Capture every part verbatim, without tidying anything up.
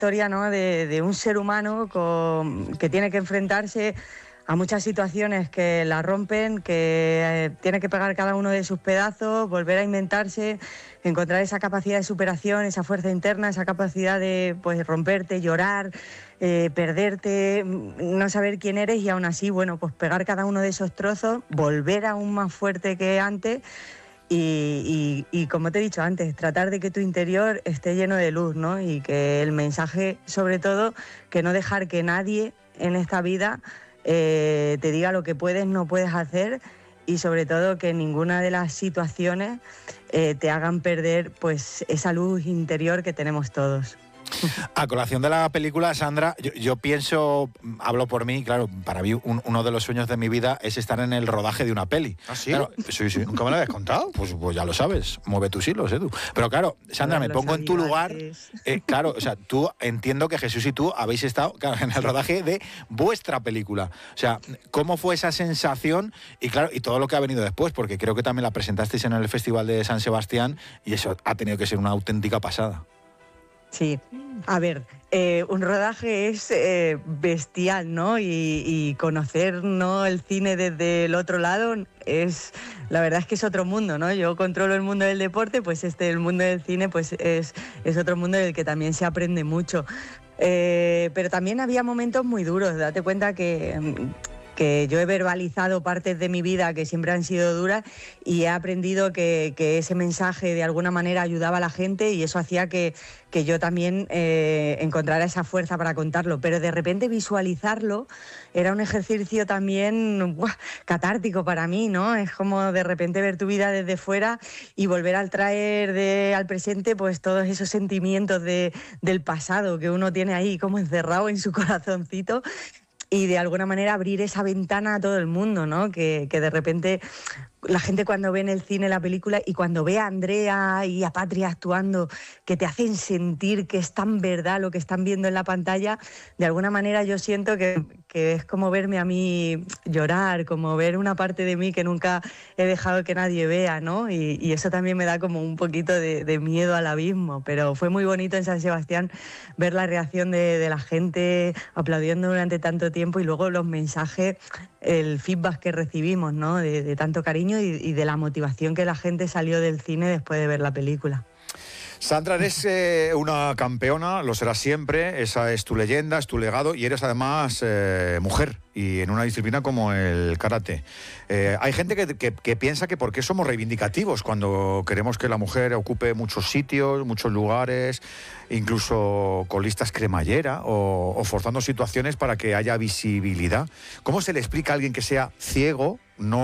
historia, ¿no?, de, de un ser humano con, que tiene que enfrentarse a muchas situaciones que la rompen, que eh, tiene que pegar cada uno de sus pedazos, volver a inventarse, encontrar esa capacidad de superación, esa fuerza interna, esa capacidad de, pues, romperte, llorar, eh, perderte, no saber quién eres y aún así, bueno, pues pegar cada uno de esos trozos, volver aún más fuerte que antes. Y, y, y como te he dicho antes, tratar de que tu interior esté lleno de luz, ¿no? Y que el mensaje, sobre todo, que no dejar que nadie en esta vida eh, te diga lo que puedes, no puedes hacer, y sobre todo que ninguna de las situaciones eh, te hagan perder, pues, esa luz interior que tenemos todos. A colación de la película, Sandra, yo, yo pienso, hablo por mí, claro, para mí un, uno de los sueños de mi vida es estar en el rodaje de una peli. ¿Ah, sí? Claro, sí, sí. ¿Nunca me lo habías contado? Pues, pues ya lo sabes, mueve tus hilos, Edu. Pero claro, Sandra, No, me lo pongo en tu sabía lugar. Eh, claro, o sea, tú, entiendo que Jesús y tú habéis estado, claro, en el rodaje de vuestra película. O sea, ¿cómo fue esa sensación? Y claro, y todo lo que ha venido después, porque creo que también la presentasteis en el Festival de San Sebastián y eso ha tenido que ser una auténtica pasada. Sí, a ver, eh, un rodaje es eh, bestial, ¿no? Y, y conocer, ¿no?, el cine desde el otro lado es, la verdad es que es otro mundo, ¿no? Yo controlo el mundo del deporte, pues este, el mundo del cine, pues es, es otro mundo del que también se aprende mucho. Eh, pero también había momentos muy duros, date cuenta que... que yo he verbalizado partes de mi vida que siempre han sido duras y he aprendido que, que ese mensaje de alguna manera ayudaba a la gente y eso hacía que, que yo también eh, encontrara esa fuerza para contarlo. Pero de repente visualizarlo era un ejercicio también ¡buah!, catártico para mí, ¿no? Es como de repente ver tu vida desde fuera y volver a traer de, al presente, pues todos esos sentimientos de, del pasado que uno tiene ahí como encerrado en su corazoncito. Y de alguna manera abrir esa ventana a todo el mundo, ¿no? Que, que de repente la gente cuando ve en el cine la película y cuando ve a Andrea y a Patria actuando, que te hacen sentir que es tan verdad lo que están viendo en la pantalla, de alguna manera yo siento que, que es como verme a mí llorar, como ver una parte de mí que nunca he dejado que nadie vea, ¿no? Y, y eso también me da como un poquito de, de miedo al abismo, pero fue muy bonito en San Sebastián ver la reacción de, de la gente aplaudiendo durante tanto tiempo y luego los mensajes, el feedback que recibimos, ¿no? De, de tanto cariño y, y de la motivación que la gente salió del cine después de ver la película. Sandra, eres eh, una campeona, lo serás siempre, esa es tu leyenda, es tu legado y eres además eh, mujer y en una disciplina como el karate. Eh, hay gente que, que, que piensa que por qué somos reivindicativos cuando queremos que la mujer ocupe muchos sitios, muchos lugares, incluso con listas cremallera o, o forzando situaciones para que haya visibilidad. ¿Cómo se le explica a alguien que sea ciego,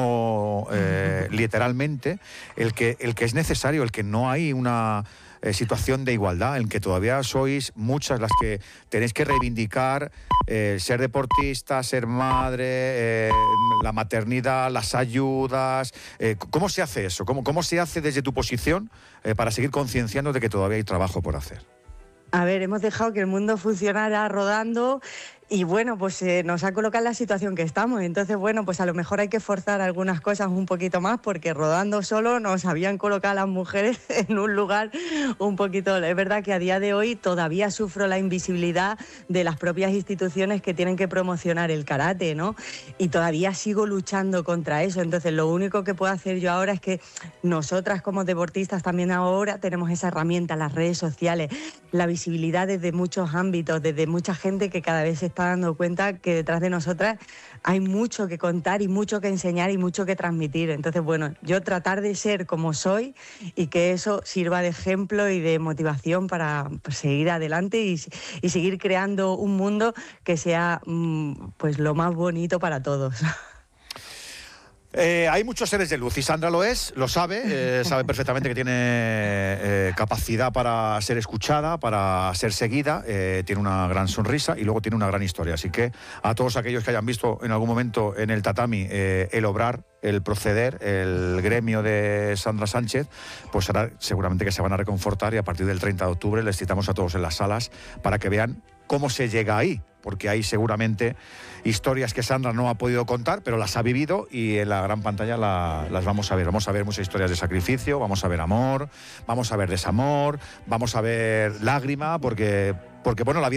no eh, literalmente, el que, el que es necesario, el que no hay una... Eh, situación de igualdad, en que todavía sois muchas las que tenéis que reivindicar eh, ser deportista, ser madre, eh, la maternidad, las ayudas? Eh, ¿Cómo se hace eso? ¿Cómo, cómo se hace desde tu posición eh, para seguir concienciando de que todavía hay trabajo por hacer? A ver, hemos dejado que el mundo funcionara rodando y bueno, pues eh, nos ha colocado en la situación que estamos. Entonces, bueno, pues a lo mejor hay que forzar algunas cosas un poquito más porque rodando solo nos habían colocado a las mujeres en un lugar un poquito... Es verdad que a día de hoy todavía sufro la invisibilidad de las propias instituciones que tienen que promocionar el karate, ¿no? Y todavía sigo luchando contra eso. Entonces, lo único que puedo hacer yo ahora es que nosotras como deportistas también ahora tenemos esa herramienta, las redes sociales, la visibilidad desde muchos ámbitos, desde mucha gente que cada vez se está dando cuenta que detrás de nosotras hay mucho que contar y mucho que enseñar y mucho que transmitir. Entonces, bueno, yo tratar de ser como soy y que eso sirva de ejemplo y de motivación para pues, seguir adelante y, y seguir creando un mundo que sea pues lo más bonito para todos. Eh, hay muchos seres de luz y Sandra lo es, lo sabe, eh, sabe perfectamente que tiene eh, capacidad para ser escuchada, para ser seguida, eh, tiene una gran sonrisa y luego tiene una gran historia. Así que a todos aquellos que hayan visto en algún momento en el tatami eh, el obrar, el proceder, el gremio de Sandra Sánchez, pues ahora seguramente que se van a reconfortar y a partir del treinta de octubre les citamos a todos en las salas para que vean cómo se llega ahí, porque hay seguramente historias que Sandra no ha podido contar, pero las ha vivido y en la gran pantalla la, las vamos a ver. Vamos a ver muchas historias de sacrificio, vamos a ver amor, vamos a ver desamor, vamos a ver lágrima, porque porque bueno, la vida